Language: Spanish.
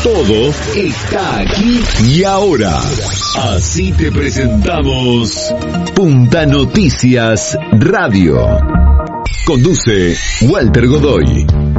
Todo está aquí y ahora. Así te presentamos Punta Noticias Radio. Conduce Walter Godoy.